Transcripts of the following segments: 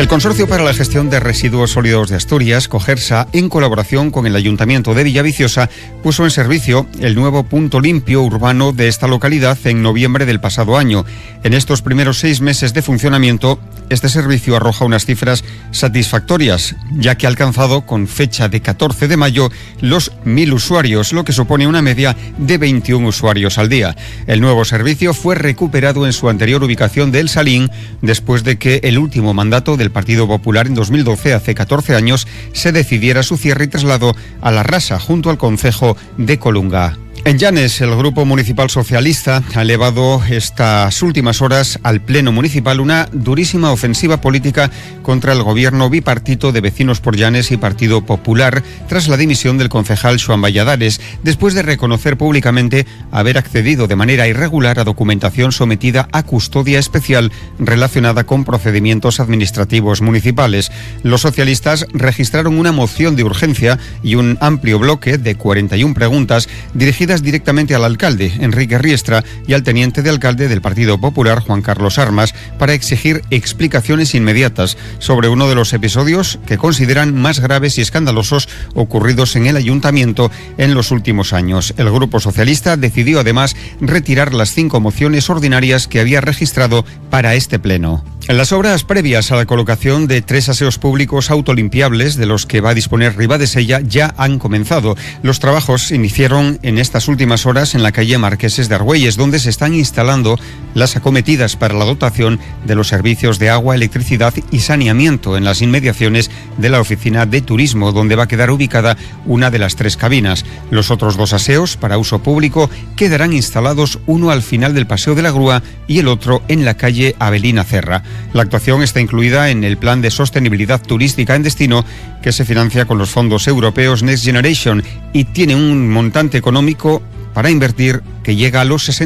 El Consorcio para la Gestión de Residuos Sólidos de Asturias, Cogersa, en colaboración con el Ayuntamiento de Villaviciosa, puso en servicio el nuevo punto limpio urbano de esta localidad en noviembre del pasado año. En estos primeros 6 meses de funcionamiento, este servicio arroja unas cifras satisfactorias, ya que ha alcanzado con fecha de 14 de mayo los 1.000 usuarios, lo que supone una media de 21 usuarios al día. El nuevo servicio fue recuperado en su anterior ubicación de El Salín, después de que el último mandato del Partido Popular en 2012, hace 14 años, se decidiera su cierre y traslado a La Rasa, junto al concejo de Colunga. En Llanes, el Grupo Municipal Socialista ha elevado estas últimas horas al Pleno Municipal una durísima ofensiva política contra el gobierno bipartito de Vecinos por Llanes y Partido Popular tras la dimisión del concejal Xoán Valladares, después de reconocer públicamente haber accedido de manera irregular a documentación sometida a custodia especial relacionada con procedimientos administrativos municipales. Los socialistas registraron una moción de urgencia y un amplio bloque de 41 preguntas dirigidas directamente al alcalde, Enrique Riestra, y al teniente de alcalde del Partido Popular, Juan Carlos Armas, para exigir explicaciones inmediatas sobre uno de los episodios que consideran más graves y escandalosos ocurridos en el ayuntamiento en los últimos años. El Grupo Socialista decidió además retirar las 5 mociones ordinarias que había registrado para este pleno. Las obras previas a la colocación de 3 aseos públicos autolimpiables, de los que va a disponer Ribadesella, ya han comenzado. Los trabajos iniciaron en estas últimas horas en la calle Marqueses de Argüelles, donde se están instalando las acometidas para la dotación de los servicios de agua, electricidad y saneamiento en las inmediaciones de la oficina de turismo, donde va a quedar ubicada una de las 3 cabinas. Los otros 2 aseos para uso público quedarán instalados, uno al final del Paseo de la Grúa y el otro en la calle Avelina Cerra. La actuación está incluida en el Plan de Sostenibilidad Turística en Destino, que se financia con los fondos europeos Next Generation y tiene un montante económico para invertir que llega a los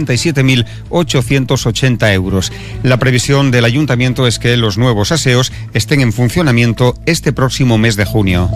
67.880 euros. La previsión del ayuntamiento es que los nuevos aseos estén en funcionamiento este próximo mes de junio.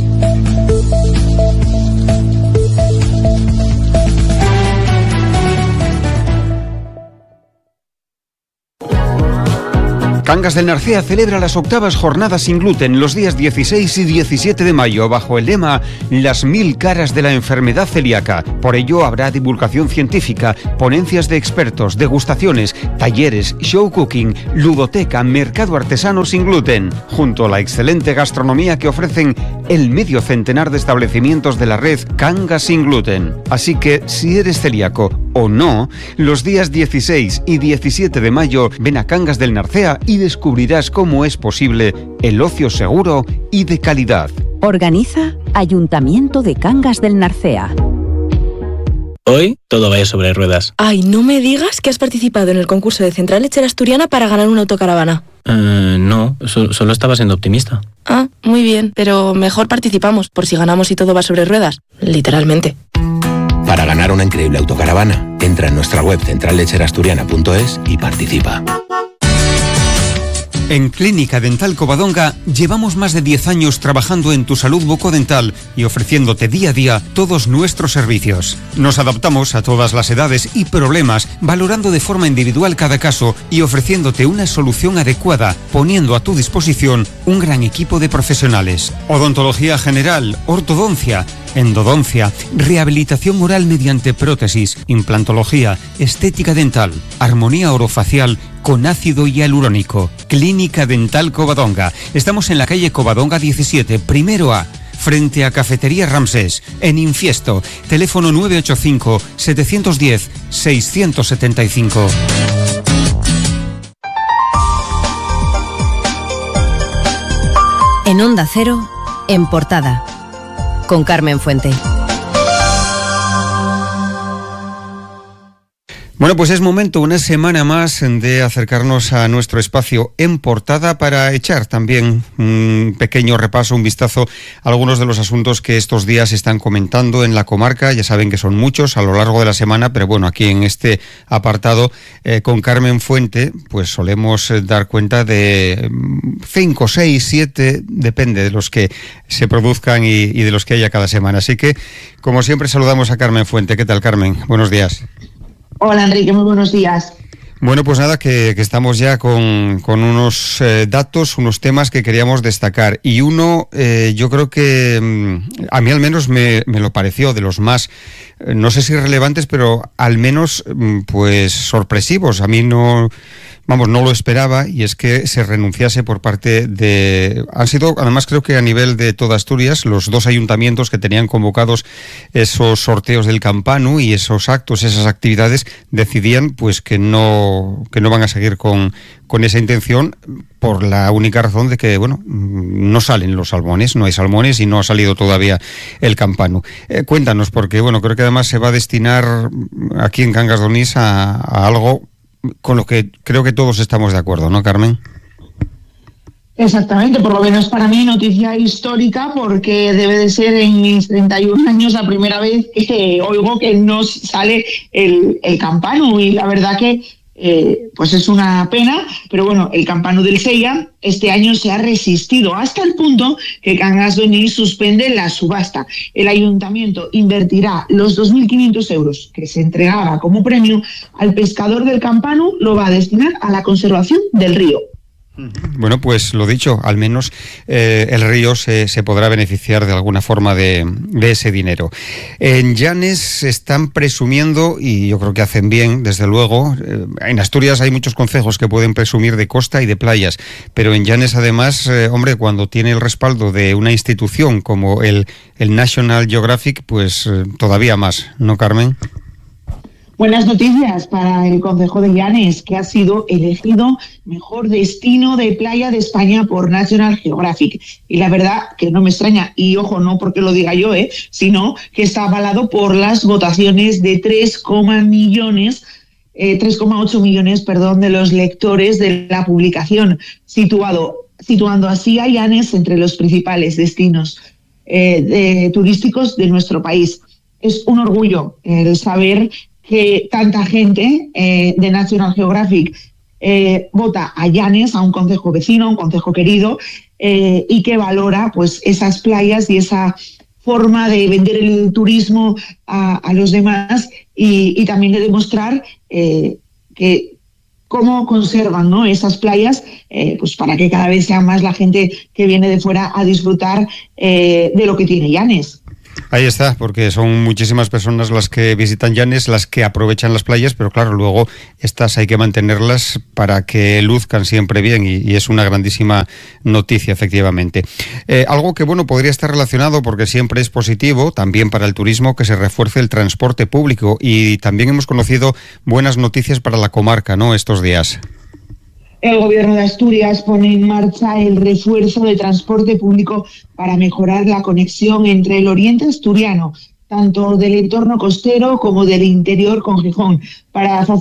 Cangas del Narcea celebra las 8ª jornadas sin gluten los días 16 y 17 de mayo bajo el lema Las 1000 caras de la enfermedad celíaca. Por ello habrá divulgación científica, ponencias de expertos, degustaciones, talleres, show cooking, ludoteca, mercado artesano sin gluten, junto a la excelente gastronomía que ofrecen el medio centenar de establecimientos de la red Cangas sin gluten. Así que si eres celíaco o no, los días 16 y 17 de mayo ven a Cangas del Narcea y descubrirás cómo es posible el ocio seguro y de calidad. Organiza Ayuntamiento de Cangas del Narcea. Hoy todo vaya sobre ruedas. Ay, no me digas que has participado en el concurso de Central Lechera Asturiana para ganar una autocaravana. No, solo estaba siendo optimista. Ah, muy bien, pero mejor participamos, por si ganamos y todo va sobre ruedas. Literalmente. Para ganar una increíble autocaravana, entra en nuestra web centrallecherasturiana.es y participa. En Clínica Dental Covadonga llevamos más de 10 años trabajando en tu salud bucodental y ofreciéndote día a día todos nuestros servicios. Nos adaptamos a todas las edades y problemas, valorando de forma individual cada caso y ofreciéndote una solución adecuada, poniendo a tu disposición un gran equipo de profesionales. Odontología general, ortodoncia, endodoncia, rehabilitación oral mediante prótesis, implantología, estética dental, armonía orofacial con ácido hialurónico. Clínica Dental Covadonga. Estamos en la calle Covadonga 17, primero A, frente a Cafetería Ramsés, en Infiesto. Teléfono 985 710 675. En Onda Cero, En Portada, con Carmen Fuente. Bueno, pues es momento, una semana más, de acercarnos a nuestro espacio En Portada para echar también un pequeño repaso, un vistazo a algunos de los asuntos que estos días se están comentando en la comarca. Ya saben que son muchos a lo largo de la semana, pero bueno, aquí en este apartado con Carmen Fuente, pues solemos dar cuenta de 5, 6, 7, depende de los que se produzcan y de los que haya cada semana. Así que, como siempre, saludamos a Carmen Fuente. ¿Qué tal, Carmen? Buenos días. Hola, Enrique, muy buenos días. Bueno, pues nada, que estamos ya con unos datos, unos temas que queríamos destacar. Y uno, yo creo que a mí al menos me lo pareció de los más, no sé si relevantes, pero al menos pues sorpresivos. A mí no lo esperaba, y es que se renunciase por parte de... Han sido, además creo que a nivel de toda Asturias, los dos ayuntamientos que tenían convocados esos sorteos del Campanu y esos actos, esas actividades, decidían pues que no van a seguir con esa intención, por la única razón de que, bueno, no salen los salmones, no hay salmones y no ha salido todavía el Campanu. Cuéntanos, porque bueno, creo que además se va a destinar aquí en Cangas de Onís a algo con lo que creo que todos estamos de acuerdo, ¿no, Carmen? Exactamente, por lo menos para mí noticia histórica, porque debe de ser en mis 31 años la primera vez que oigo que no sale el Campanu, y la verdad que pues es una pena, pero bueno, el Campanu del Sella este año se ha resistido hasta el punto que Cangas de Onís suspende la subasta. El ayuntamiento invertirá los 2.500 euros que se entregaba como premio al pescador del Campanu, lo va a destinar a la conservación del río. Bueno, pues lo dicho, al menos el río se podrá beneficiar de alguna forma de ese dinero. En Llanes se están presumiendo, y yo creo que hacen bien, desde luego. En Asturias hay muchos concejos que pueden presumir de costa y de playas, pero en Llanes además, hombre, cuando tiene el respaldo de una institución como el National Geographic, pues todavía más, ¿no, Carmen? Buenas noticias para el concejo de Llanes, que ha sido elegido mejor destino de playa de España por National Geographic. Y la verdad que no me extraña, y ojo, no porque lo diga yo, sino que está avalado por las votaciones de 3,8 millones de los lectores de la publicación, situando así a Llanes entre los principales destinos turísticos de nuestro país. Es un orgullo el saber que tanta gente de National Geographic vota a Llanes, a un concejo vecino, a un concejo querido, y que valora pues esas playas y esa forma de vender el turismo a los demás, y también de demostrar que cómo conservan, ¿no?, esas playas, pues para que cada vez sea más la gente que viene de fuera a disfrutar de lo que tiene Llanes. Ahí está, porque son muchísimas personas las que visitan Llanes, las que aprovechan las playas, pero claro, luego estas hay que mantenerlas para que luzcan siempre bien, y es una grandísima noticia, efectivamente. Algo que, bueno, podría estar relacionado, porque siempre es positivo, también para el turismo, que se refuerce el transporte público, y también hemos conocido buenas noticias para la comarca, ¿no?, estos días. El Gobierno de Asturias pone en marcha el refuerzo de transporte público para mejorar la conexión entre el oriente asturiano, tanto del entorno costero como del interior con Gijón, para